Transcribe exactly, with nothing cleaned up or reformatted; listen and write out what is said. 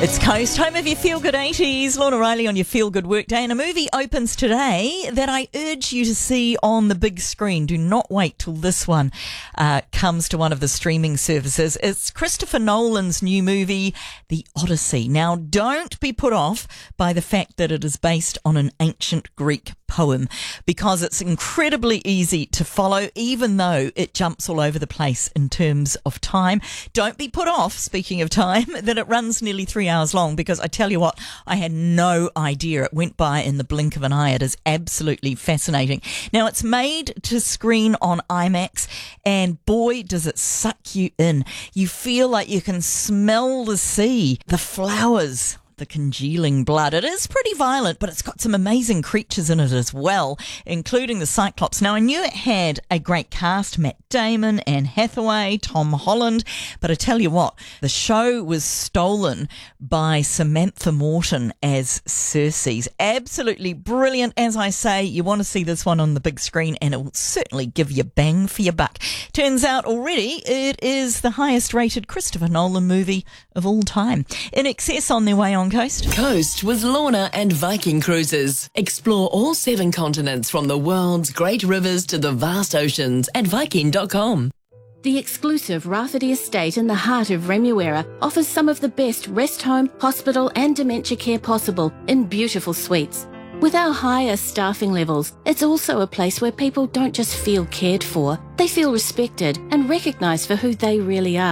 It's Coast, home of your feel-good eighties. Lorna Riley on your feel-good workday. And a movie opens today that I urge you to see on the big screen. Do not wait till this one uh, comes to one of the streaming services. It's Christopher Nolan's new movie, The Odyssey. Now, don't be put off by the fact that it is based on an ancient Greek poem, because it's incredibly easy to follow, even though it jumps all over the place in terms of time. Don't be put off, speaking of time, that it runs nearly three hours long, because I tell you what, I had no idea. It went by in the blink of an eye. It is absolutely fascinating. Now, it's made to screen on IMAX, and boy, does it suck you in. You feel like you can smell the sea, the flowers, the congealing blood. It is pretty violent, but it's got some amazing creatures in it as well, including the Cyclops. Now, I knew it had a great cast: Matt Damon, Anne Hathaway, Tom Holland, but I tell you what, the show was stolen by Samantha Morton as Cersei. Absolutely brilliant. As I say, you want to see this one on the big screen, and it will certainly give you bang for your buck. Turns out already it is the highest rated Christopher Nolan movie of all time. In excess on their way on Coast. Coast with Lorna and Viking Cruises. Explore all seven continents, from the world's great rivers to the vast oceans, at viking dot com. The exclusive Rafferty Estate in the heart of Remuera offers some of the best rest home, hospital and dementia care possible in beautiful suites. With our higher staffing levels, it's also a place where people don't just feel cared for, they feel respected and recognised for who they really are.